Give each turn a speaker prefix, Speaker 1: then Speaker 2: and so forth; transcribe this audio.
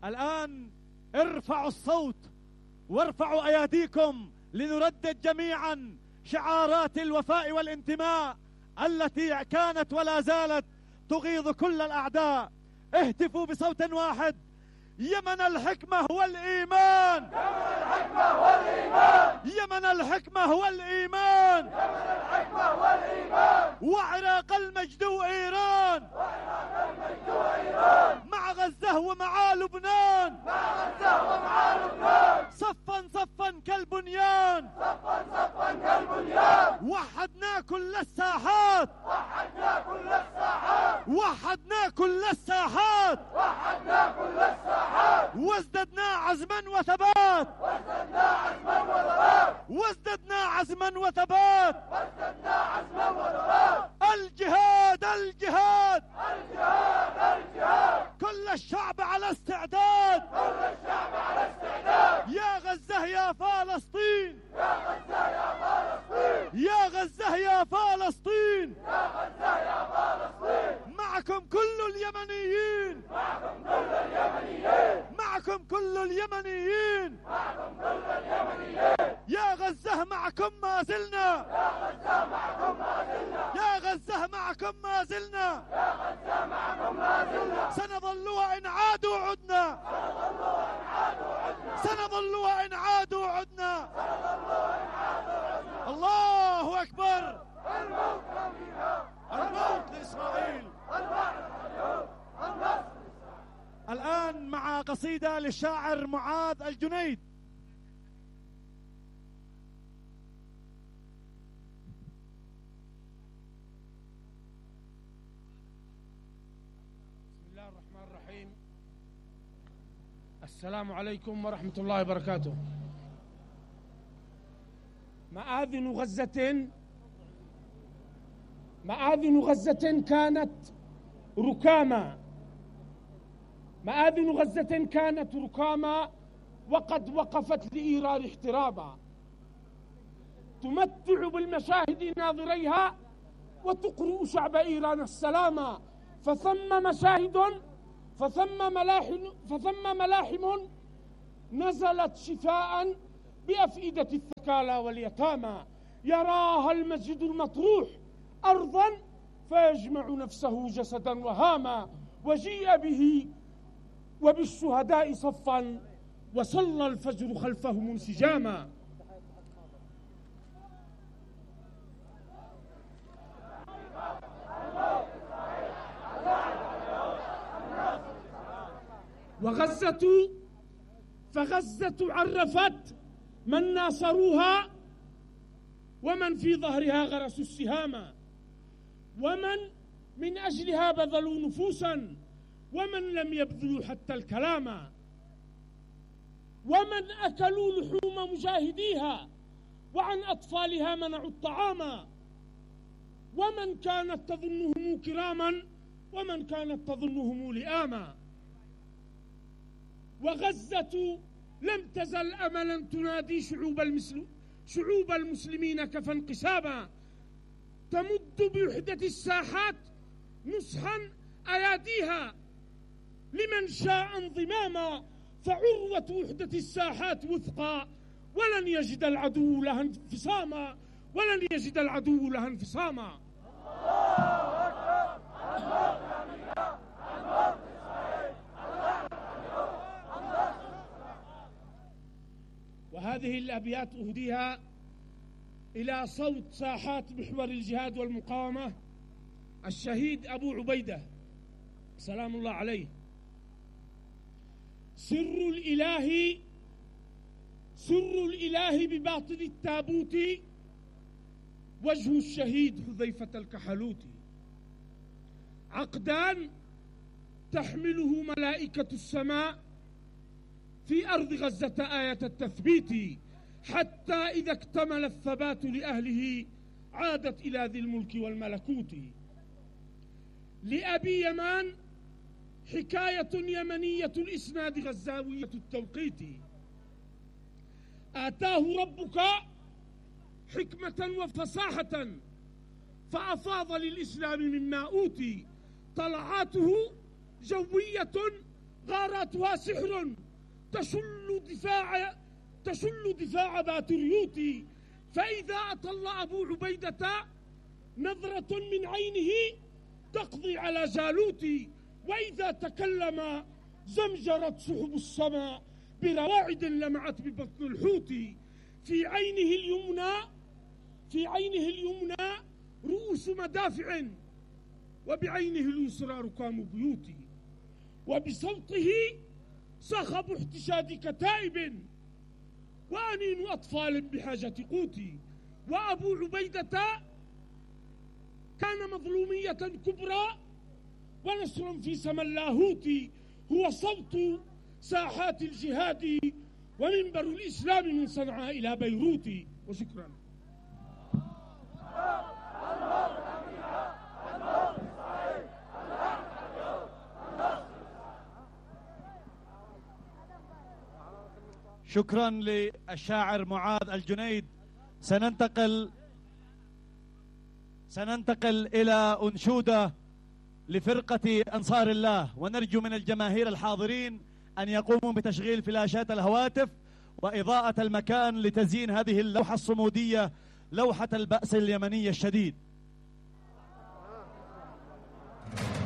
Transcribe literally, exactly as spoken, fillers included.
Speaker 1: الآن ارفعوا الصوت وارفعوا أياديكم لنردد جميعا شعارات الوفاء والانتماء التي كانت ولا زالت تغيظ كل الأعداء. اهتفوا بصوت واحد: يمن الحكمة هو الإيمان، يمن الحكمة هو الإيمان، يمن الحكمة هو الإيمان، وعراق المجد وإيران، مع غزة ومع لبنان، مع غزة ومع لبنان، صفا صفا كالبنيان، صفا صفا كالبنيان، وحدنا كل الساحات، وحدنا كل الساحات، وحدنا كل الساحات، وحدنا كل الساحات، وازددنا عزما وثبات، وازددنا عزما وثبات، وازددنا عزما وثبات، وازددنا عزما وثبات. الجهاد الجهاد الجهاد الجهاد، كل الشعب على استعداد، كل الشعب على استعداد. يا غزة يا فلسطين، يا غزة يا فلسطين، يا غزة يا فلسطين، يا غزة يا فلسطين. معكم كل اليمنيين، معكم كل اليمنيين، معكم كل اليمنيين، معكم كل اليمنيين. يا غزة معكم ما زلنا، يا غزة معكم ما زلنا، يا غزة معكم ما زلنا، يا غزة معكم ما زلنا. سنظل وإن عادوا عدنا، سنظل وإن عادوا عدنا، سنظل وإن عادوا عدنا، سنظل وإن عادوا عدنا. الله أكبر. الموت لأمريكا، الموت لإسرائيل، الوعد اليوم، النصر. الآن مع قصيدة للشاعر معاذ الجنيد.
Speaker 2: بسم الله الرحمن الرحيم. السلام عليكم ورحمة الله وبركاته. مآذن غزة مآذن غزة كانت ركاما، مآذن غزة كانت ركاما وقد وقفت لإيران احترابا، تمتع بالمشاهد ناظريها وتقرئ شعب إيران السلاما. فثم مشاهد فثم ملاحم فثم ملاحم نزلت شفاء بأفئدة الثكالى واليتامى. يراها المسجد المطروح أرضا فيجمع نفسه جسدا وهاما، وجيء به وبالشهداء صفا وصلى الفجر خلفهم انسجاما. وغزة فغزة عرفت من ناصروها ومن في ظهرها غرسوا السهام، ومن من أجلها بذلوا نفوسا ومن لم يبذلوا حتى الكلام، ومن أكلوا لحوم مجاهديها وعن أطفالها منعوا الطعام، ومن كانت تظنهم كراما ومن كانت تظنهم لئاما. وغزة لم تزل أملا تنادي شعوب المسلم شعوب المسلمين كفى انقساما، تمد بوحدة الساحات نصحا أياديها لمن شاء انضماما، فعروة وحدة الساحات وثقى ولن يجد العدو لها انفصاما، ولن يجد العدو لها انفصاما. وهذه الأبيات أهديها إلى صوت ساحات محور الجهاد والمقاومة الشهيد أبو عبيدة سلام الله عليه. سر الإله سر الإله بباطن التابوت وجه الشهيد حذيفة الكحلوت، عقدان تحمله ملائكة السماء في أرض غزة آية التثبيت، حتى إذا اكتمل الثبات لأهله عادت إلى ذي الملك والملكوت. لأبي يمان حكاية يمنية الإسناد غزاوية التوقيت، آتاه ربك حكمة وفصاحة فأفاض للإسلام مما أوتي، طلعاته جوية غاراتها سحر تشل دفاع تشل دفاع باتريوتي، فإذا أطل أبو عبيدة نظرة من عينه تقضي على جالوتي، وإذا تكلم زمجرت سحب السماء برواعد لمعت ببطن الحوت. في عينه اليمنى في عينه اليمنى رؤوس مدافع، وبعينه اليسرى ركام بيوت، وبصوته صخب احتشاد كتائب، وأنين أطفال بحاجة قوتي. وأبو عبيدة كان مظلومية كبرى ونصر في سما اللاهوت، هو صوت ساحات الجهاد ومنبر الإسلام من صنعاء إلى بيروت. وشكرا.
Speaker 1: شكرا للشاعر معاذ الجنيد. سننتقل سننتقل إلى أنشودة لفرقة أنصار الله، ونرجو من الجماهير الحاضرين أن يقوموا بتشغيل فلاشات الهواتف وإضاءة المكان لتزيين هذه اللوحة الصمودية، لوحة البأس اليمني الشديد.